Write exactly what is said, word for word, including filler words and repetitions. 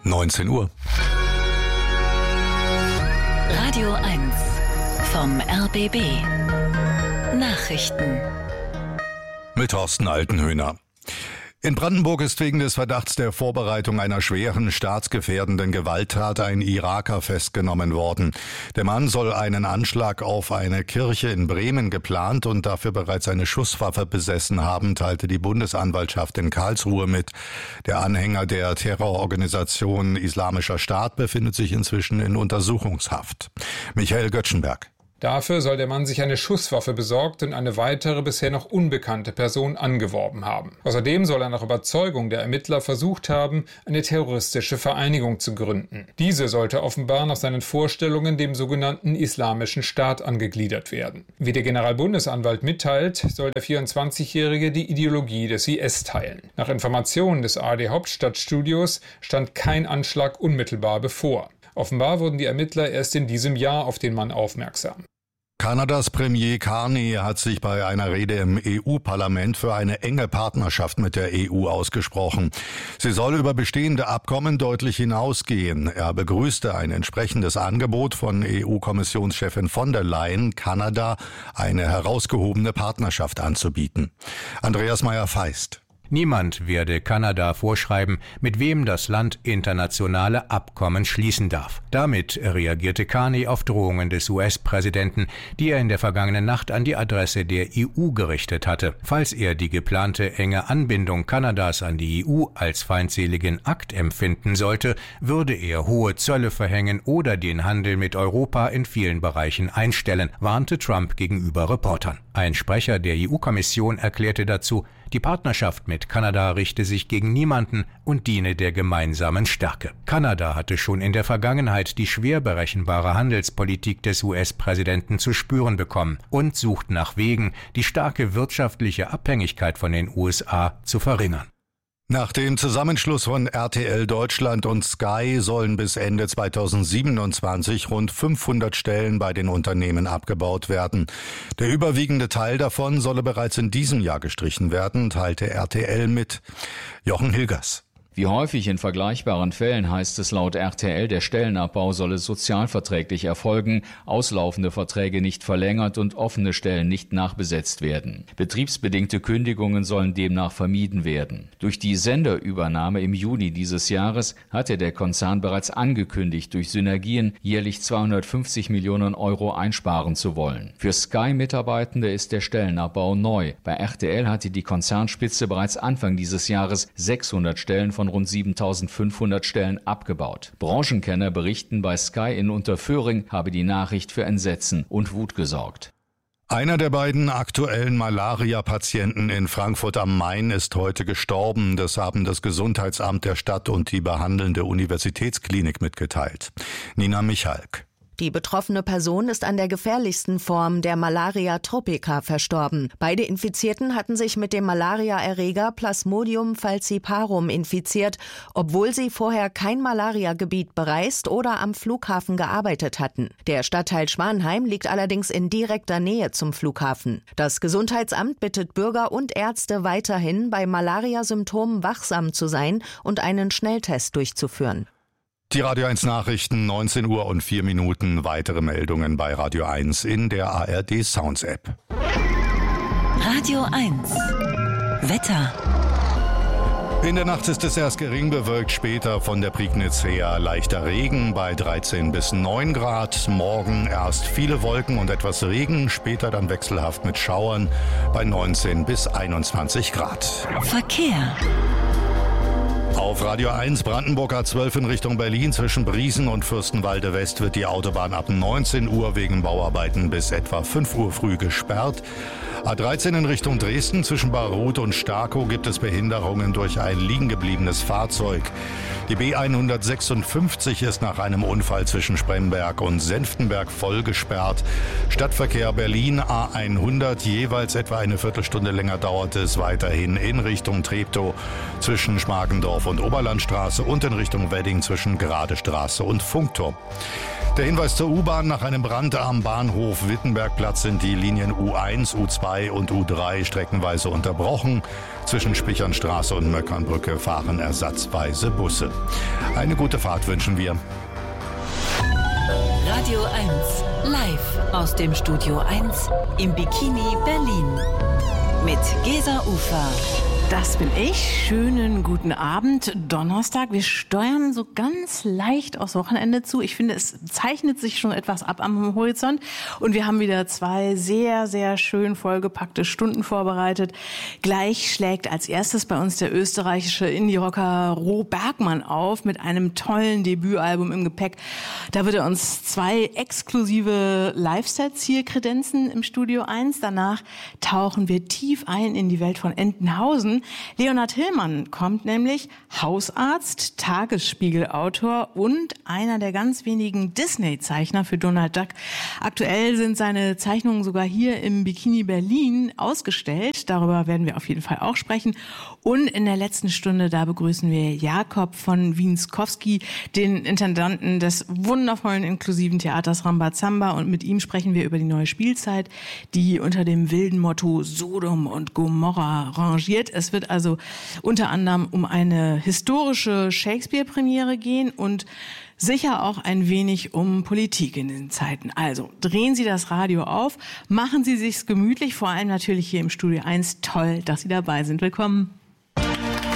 neunzehn Uhr. Radio eins vom R B B. Nachrichten. Mit Thorsten Altenhöhner. In Brandenburg ist wegen des Verdachts der Vorbereitung einer schweren, staatsgefährdenden Gewalttat ein Iraker festgenommen worden. Der Mann soll einen Anschlag auf eine Kirche in Bremen geplant und dafür bereits eine Schusswaffe besessen haben, teilte die Bundesanwaltschaft in Karlsruhe mit. Der Anhänger der Terrororganisation Islamischer Staat befindet sich inzwischen in Untersuchungshaft. Michael Göttschenberg. Dafür soll der Mann sich eine Schusswaffe besorgt und eine weitere bisher noch unbekannte Person angeworben haben. Außerdem soll er nach Überzeugung der Ermittler versucht haben, eine terroristische Vereinigung zu gründen. Diese sollte offenbar nach seinen Vorstellungen dem sogenannten Islamischen Staat angegliedert werden. Wie der Generalbundesanwalt mitteilt, soll der vierundzwanzigjährige die Ideologie des I S teilen. Nach Informationen des A R D Hauptstadtstudios stand kein Anschlag unmittelbar bevor. Offenbar wurden die Ermittler erst in diesem Jahr auf den Mann aufmerksam. Kanadas Premier Carney hat sich bei einer Rede im E U-Parlament für eine enge Partnerschaft mit der E U ausgesprochen. Sie soll über bestehende Abkommen deutlich hinausgehen. Er begrüßte ein entsprechendes Angebot von E U-Kommissionschefin von der Leyen, Kanada eine herausgehobene Partnerschaft anzubieten. Andreas Meyer-Feist. Niemand werde Kanada vorschreiben, mit wem das Land internationale Abkommen schließen darf. Damit reagierte Carney auf Drohungen des U S-Präsidenten, die er in der vergangenen Nacht an die Adresse der E U gerichtet hatte. Falls er die geplante enge Anbindung Kanadas an die E U als feindseligen Akt empfinden sollte, würde er hohe Zölle verhängen oder den Handel mit Europa in vielen Bereichen einstellen, warnte Trump gegenüber Reportern. Ein Sprecher der E U-Kommission erklärte dazu, die Partnerschaft mit Kanada richte sich gegen niemanden und diene der gemeinsamen Stärke. Kanada hatte schon in der Vergangenheit die schwer berechenbare Handelspolitik des U S-Präsidenten zu spüren bekommen und sucht nach Wegen, die starke wirtschaftliche Abhängigkeit von den U S A zu verringern. Nach dem Zusammenschluss von R T L Deutschland und Sky sollen bis Ende zweitausendsiebenundzwanzig rund fünfhundert Stellen bei den Unternehmen abgebaut werden. Der überwiegende Teil davon solle bereits in diesem Jahr gestrichen werden, teilte R T L mit. Jochen Hilgers. Wie häufig in vergleichbaren Fällen heißt es laut R T L, der Stellenabbau solle sozialverträglich erfolgen, auslaufende Verträge nicht verlängert und offene Stellen nicht nachbesetzt werden. Betriebsbedingte Kündigungen sollen demnach vermieden werden. Durch die Senderübernahme im Juni dieses Jahres hatte der Konzern bereits angekündigt, durch Synergien jährlich zweihundertfünfzig Millionen Euro einsparen zu wollen. Für Sky-Mitarbeitende ist der Stellenabbau neu. Bei R T L hatte die Konzernspitze bereits Anfang dieses Jahres sechshundert Stellen von rund siebentausendfünfhundert Stellen abgebaut. Branchenkenner berichten, bei Sky in Unterföhring habe die Nachricht für Entsetzen und Wut gesorgt. Einer der beiden aktuellen Malaria-Patienten in Frankfurt am Main ist heute gestorben. Das haben das Gesundheitsamt der Stadt und die behandelnde Universitätsklinik mitgeteilt. Nina Michalk. Die betroffene Person ist an der gefährlichsten Form der Malaria tropica verstorben. Beide Infizierten hatten sich mit dem Malariaerreger Plasmodium falciparum infiziert, obwohl sie vorher kein Malariagebiet bereist oder am Flughafen gearbeitet hatten. Der Stadtteil Schwanheim liegt allerdings in direkter Nähe zum Flughafen. Das Gesundheitsamt bittet Bürger und Ärzte weiterhin, bei Malariasymptomen wachsam zu sein und einen Schnelltest durchzuführen. Die Radio eins Nachrichten, neunzehn Uhr und vier Minuten. Weitere Meldungen bei Radio eins in der A R D Sounds App. Radio eins. Wetter. In der Nacht ist es erst gering bewölkt, später von der Prignitz her leichter Regen bei dreizehn bis neun Grad. Morgen erst viele Wolken und etwas Regen, später dann wechselhaft mit Schauern bei neunzehn bis einundzwanzig Grad. Verkehr. Auf Radio eins Brandenburg A zwölf in Richtung Berlin zwischen Briesen und Fürstenwalde West wird die Autobahn ab neunzehn Uhr wegen Bauarbeiten bis etwa fünf Uhr früh gesperrt. A dreizehn in Richtung Dresden zwischen Baruth und Starkow gibt es Behinderungen durch ein liegengebliebenes Fahrzeug. Die B hundertsechsundfünfzig ist nach einem Unfall zwischen Spremberg und Senftenberg voll gesperrt. Stadtverkehr Berlin A hundert, jeweils etwa eine Viertelstunde länger dauert es weiterhin in Richtung Treptow zwischen Schmargendorf und Oberlandstraße und in Richtung Wedding zwischen Gradestraße und Funkturm. Der Hinweis zur U-Bahn: Nach einem Brand am Bahnhof Wittenbergplatz sind die Linien U eins, U zwei zwei und U drei streckenweise unterbrochen. Zwischen Spichernstraße und Möckernbrücke fahren ersatzweise Busse. Eine gute Fahrt wünschen wir. Radio eins, live aus dem Studio eins im Bikini Berlin. Mit Gesa Ufer. Das bin ich. Schönen guten Abend. Donnerstag. Wir steuern so ganz leicht aufs Wochenende zu. Ich finde, es zeichnet sich schon etwas ab am Horizont. Und wir haben wieder zwei sehr, sehr schön vollgepackte Stunden vorbereitet. Gleich schlägt als erstes bei uns der österreichische Indie-Rocker Ro Bergmann auf mit einem tollen Debütalbum im Gepäck. Da wird er uns zwei exklusive Live-Sets hier kredenzen im Studio eins. Danach tauchen wir tief ein in die Welt von Entenhausen. Leonhard Hillmann kommt nämlich, Hausarzt, Tagesspiegel-Autor und einer der ganz wenigen Disney-Zeichner für Donald Duck. Aktuell sind seine Zeichnungen sogar hier im Bikini Berlin ausgestellt. Darüber werden wir auf jeden Fall auch sprechen. Und in der letzten Stunde, da begrüßen wir Jakob von Wienskowski, den Intendanten des wundervollen inklusiven Theaters Rambazamba. Und mit ihm sprechen wir über die neue Spielzeit, die unter dem wilden Motto Sodom und Gomorra rangiert. Es wird also unter anderem um eine historische Shakespeare-Premiere gehen und sicher auch ein wenig um Politik in den Zeiten. Also drehen Sie das Radio auf, machen Sie sich's gemütlich, vor allem natürlich hier im Studio eins. Toll, dass Sie dabei sind. Willkommen.